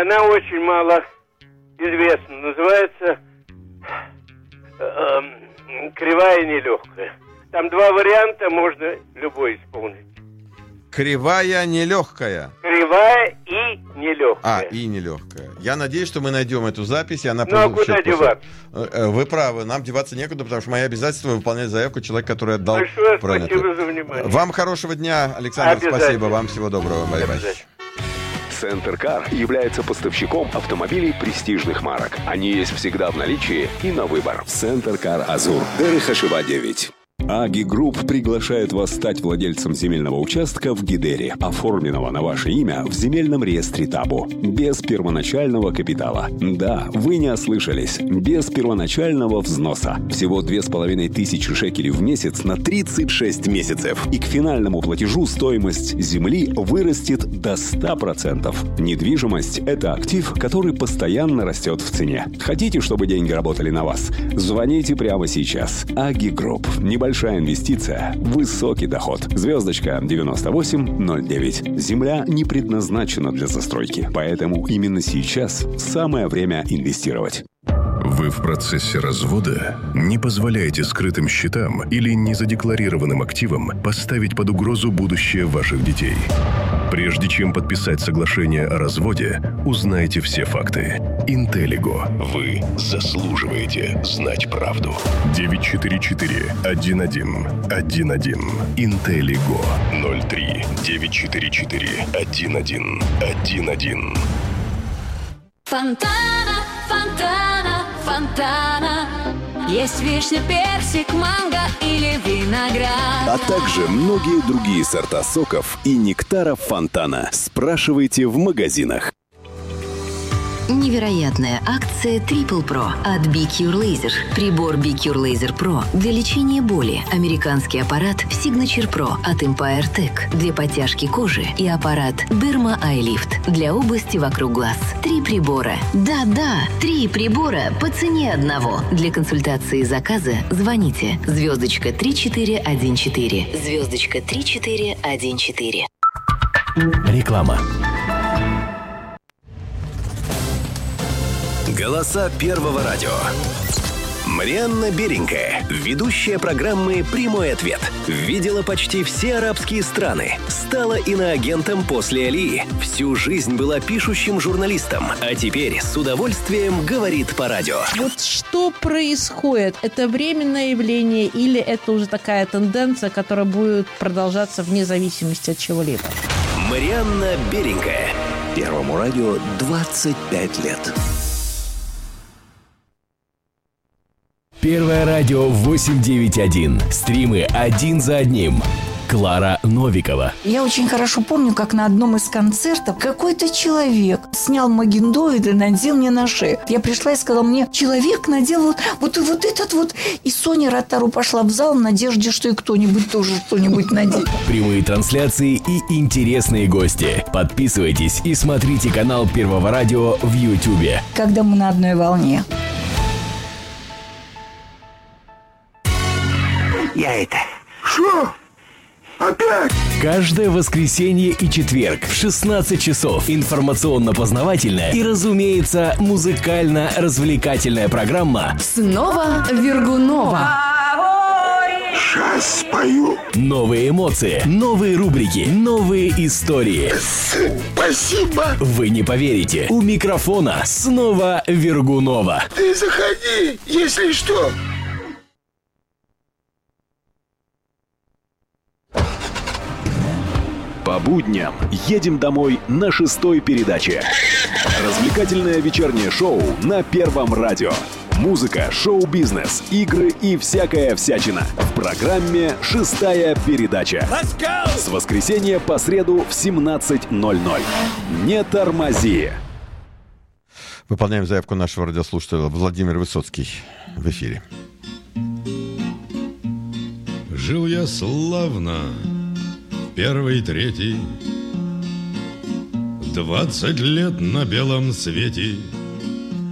она очень мало известна. Называется «Кривая нелегкая». Там два варианта, можно любой исполнить. Кривая нелегкая. Кривая и нелегкая. И нелегкая. Я надеюсь, что мы найдем эту запись, и она... Ну, а куда деваться? Вы правы, нам деваться некуда, потому что мои обязательства выполнять заявку человек, который отдал... Большое спасибо за внимание. Вам хорошего дня, Александр, спасибо. Вам всего доброго, Мария. Центр Кар является поставщиком автомобилей престижных марок. Они есть всегда в наличии и на выбор. Центр Кар Азур. Дерихашева 9. Аги Групп приглашает вас стать владельцем земельного участка в Гидере, оформленного на ваше имя в земельном реестре ТАБУ, без первоначального капитала. Да, вы не ослышались, без первоначального взноса. Всего 2500 шекелей в месяц на 36 месяцев. И к финальному платежу стоимость земли вырастет до 100%. Недвижимость – это актив, который постоянно растет в цене. Хотите, чтобы деньги работали на вас? Звоните прямо сейчас. Аги Групп. Небольшая инвестиция, высокий доход. Звездочка 9809. Земля не предназначена для застройки, поэтому именно сейчас самое время инвестировать. Вы в процессе развода? Не позволяйте скрытым счетам или незадекларированным активам поставить под угрозу будущее ваших детей. Прежде чем подписать соглашение о разводе, узнайте все факты. Интеллиго. Вы заслуживаете знать правду. 944-11-11. Интеллиго. 03-944-11-11. Фонтана, фонтана, фонтана. Есть вишня, персик, манго или виноград. А также многие другие сорта соков и нектаров Фонтана. Спрашивайте в магазинах. Невероятная акция Triple Pro от BeCure Laser. Прибор BeCure Laser Pro для лечения боли. Американский аппарат Signature Pro от Empire Tech для подтяжки кожи и аппарат Derma Eye Lift для области вокруг глаз. 3 прибора. Да-да, 3 прибора по цене одного. Для консультации и заказа звоните звездочка 3414. Звездочка 3414. Реклама. Голоса Первого радио. Марианна Беренькая, ведущая программы «Прямой ответ». Видела почти все арабские страны. Стала иноагентом после Алии. Всю жизнь была пишущим журналистом. А теперь с удовольствием говорит по радио. Вот что происходит? Это временное явление или это уже такая тенденция, которая будет продолжаться вне зависимости от чего-либо? Марианна Беренькая. Первому радио 25 лет. Первое радио 891. Стримы один за одним. Клара Новикова. Я очень хорошо помню, как на одном из концертов какой-то человек снял магендоид и надел мне на шею. Я пришла и сказала мне, человек надел вот этот вот. И Соня Ротару пошла в зал в надежде, что и кто-нибудь тоже что-нибудь наденет. Прямые трансляции и интересные гости. Подписывайтесь и смотрите канал Первого радио в Ютубе. Когда мы на одной волне. Я это... Шо? Опять? Каждое воскресенье и четверг в 16 часов информационно-познавательная и, разумеется, музыкально-развлекательная программа «Снова Вергунова». Сейчас спою. Новые эмоции, новые рубрики, новые истории. Спасибо. Вы не поверите. У микрофона снова Вергунова. Ты заходи, если что. По будням едем домой на 6-й передаче. Развлекательное вечернее шоу на Первом радио. Музыка, шоу-бизнес, игры и всякая всячина. В программе «6-я передача». С воскресенья по среду в 17:00. Не тормози. Выполняем заявку нашего радиослушателя Владимир Высоцкий в эфире. Жил я славно, первый, третий, 20 лет на белом свете.